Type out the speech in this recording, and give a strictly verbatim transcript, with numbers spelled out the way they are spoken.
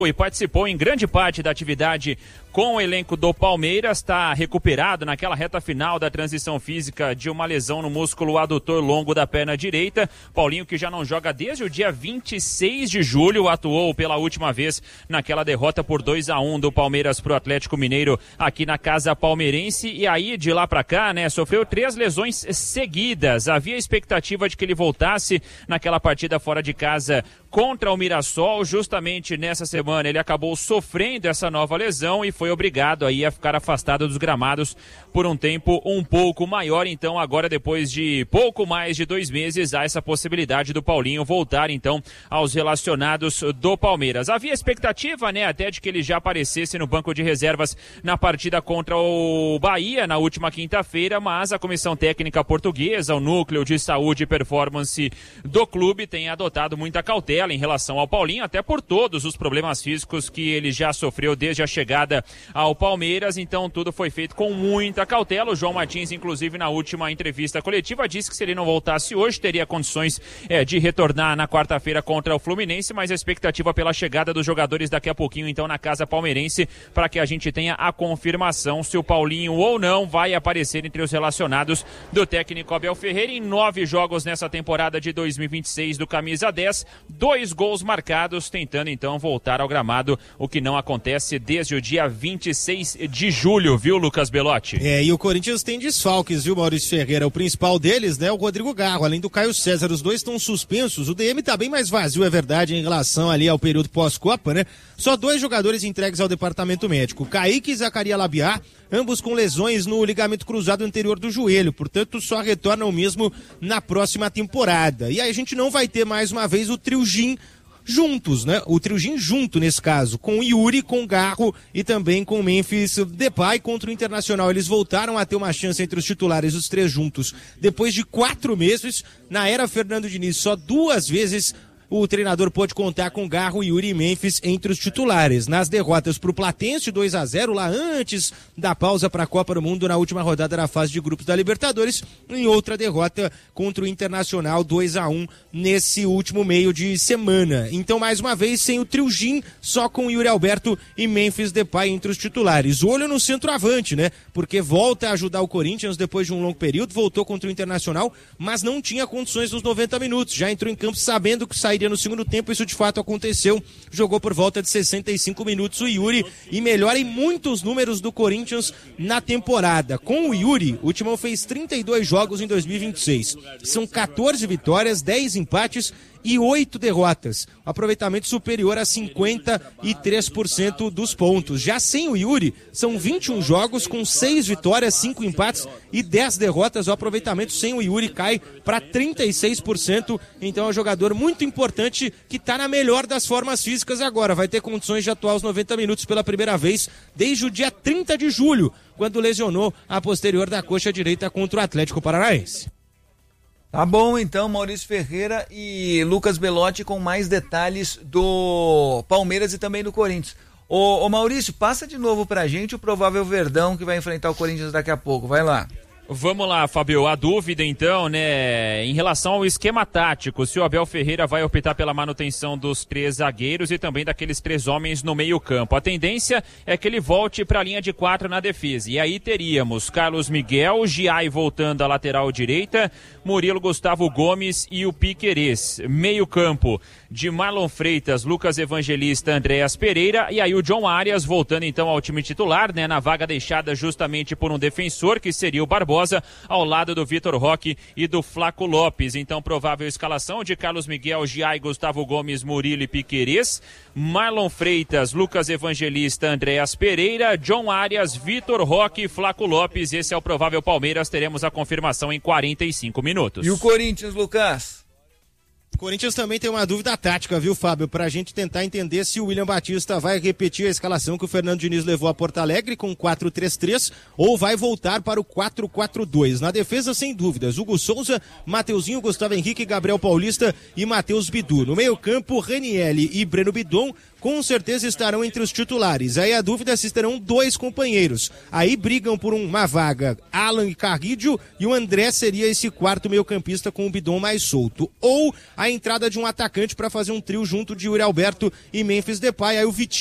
e participou em grande parte da atividade com o elenco do Palmeiras, está recuperado naquela reta final da transição física de uma lesão no músculo adutor longo da perna direita. Paulinho, que já não joga desde o dia vinte e seis de julho, atuou pela última vez naquela derrota por dois a um do Palmeiras pro Atlético Mineiro aqui na casa palmeirense, e aí de lá pra cá, né, sofreu três lesões seguidas. Havia expectativa de que ele voltasse naquela partida fora de casa contra o Mirassol. Justamente nessa semana ele acabou sofrendo essa nova lesão e foi obrigado aí a ficar afastado dos gramados por um tempo um pouco maior. Então agora, depois de pouco mais de dois meses, há essa possibilidade do Paulinho voltar então aos relacionados do Palmeiras. Havia expectativa, né, até de que ele já aparecesse no banco de reservas na partida contra o Bahia na última quinta-feira, mas a comissão técnica portuguesa, o núcleo de saúde e performance do clube, tem adotado muita cautela em relação ao Paulinho, até por todos os problemas físicos que ele já sofreu desde a chegada ao Palmeiras. Então tudo foi feito com muita cautela. O João Martins, inclusive, na última entrevista coletiva, disse que se ele não voltasse hoje, teria condições é, de retornar na quarta-feira contra o Fluminense, mas a expectativa pela chegada dos jogadores daqui a pouquinho, então, na casa palmeirense, para que a gente tenha a confirmação se o Paulinho ou não vai aparecer entre os relacionados do técnico Abel Ferreira. Em nove jogos nessa temporada de dois mil e vinte e seis do Camisa dez, dois gols marcados, tentando então voltar ao gramado, o que não acontece desde o dia vinte e seis de julho, viu, Lucas Belotti? É, e o Corinthians tem desfalques, viu, Maurício Ferreira? O principal deles, né, o Rodrigo Garro, além do Caio César. Os dois estão suspensos. O D M tá bem mais vazio, é verdade, em relação ali ao período pós-Copa, né? Só dois jogadores entregues ao departamento médico, Kaique e Zacaria Labiar, ambos com lesões no ligamento cruzado anterior do joelho, portanto só retornam mesmo na próxima temporada. E aí a gente não vai ter mais uma vez o trio Gin juntos, né? O trio Gin junto nesse caso, com o Yuri, com o Garro e também com o Memphis Depay contra o Internacional. Eles voltaram a ter uma chance entre os titulares, os três juntos, depois de quatro meses. Na era Fernando Diniz, só duas vezes o treinador pôde contar com Garro, Yuri e Memphis entre os titulares. Nas derrotas para o Platense, dois a zero, lá antes da pausa para a Copa do Mundo, na última rodada da fase de grupos da Libertadores, em outra derrota contra o Internacional, dois a um, nesse último meio de semana. Então, mais uma vez, sem o trio Gin, só com Yuri Alberto e Memphis Depay entre os titulares. Olho no centroavante, né? Porque volta a ajudar o Corinthians depois de um longo período, voltou contra o Internacional, mas não tinha condições nos noventa minutos. Já entrou em campo sabendo que sairia no segundo tempo, isso de fato aconteceu. Jogou por volta de sessenta e cinco minutos o Yuri e melhora em muitos números do Corinthians na temporada. Com o Yuri, o Timão fez trinta e dois jogos em dois mil e vinte e seis. São quatorze vitórias, dez empates e oito derrotas. Aproveitamento superior a cinquenta e três por cento dos pontos. Já sem o Yuri, são vinte e um jogos com seis vitórias, cinco empates e dez derrotas. O aproveitamento sem o Yuri cai para trinta e seis por cento. Então é um jogador muito importante que está na melhor das formas físicas agora. Vai ter condições de atuar os noventa minutos pela primeira vez desde o dia trinta de julho, quando lesionou a posterior da coxa direita contra o Atlético Paranaense. Tá bom, então, Maurício Ferreira e Lucas Belotti com mais detalhes do Palmeiras e também do Corinthians. Ô, ô Maurício, passa de novo pra gente o provável Verdão que vai enfrentar o Corinthians daqui a pouco. Vai lá. Vamos lá, Fabio, a dúvida então, né, em relação ao esquema tático, se o Abel Ferreira vai optar pela manutenção dos três zagueiros e também daqueles três homens no meio campo. A tendência é que ele volte para a linha de quatro na defesa, e aí teríamos Carlos Miguel, Giai voltando à lateral direita, Murilo, Gustavo Gomes e o Piquerez. Meio campo de Marlon Freitas, Lucas Evangelista, Andréas Pereira, e aí o John Arias voltando então ao time titular, né, na vaga deixada justamente por um defensor, que seria o Barbosa, ao lado do Vitor Roque e do Flaco Lopes. Então, provável escalação de Carlos Miguel, Giai, Gustavo Gomes, Murilo e Piquerez, Marlon Freitas, Lucas Evangelista, Andréas Pereira, John Arias, Vitor Roque e Flaco Lopes. Esse é o provável Palmeiras. Teremos a confirmação em quarenta e cinco minutos. E o Corinthians, Lucas? O Corinthians também tem uma dúvida tática, viu, Fábio? Pra gente tentar entender se o William Batista vai repetir a escalação que o Fernando Diniz levou a Porto Alegre com quatro três três ou vai voltar para o quatro quatro dois. Na defesa, sem dúvidas, Hugo Souza, Mateuzinho, Gustavo Henrique, Gabriel Paulista e Matheus Bidu. No meio campo, Ranielli e Breno Bidon, com certeza estarão entre os titulares. Aí a dúvida é se terão dois companheiros. Aí brigam por uma vaga Alan e Carrillo, e o André seria esse quarto meio-campista com o bidon mais solto. Ou a entrada de um atacante para fazer um trio junto de Yuri Alberto e Memphis Depay. Aí o Vitinho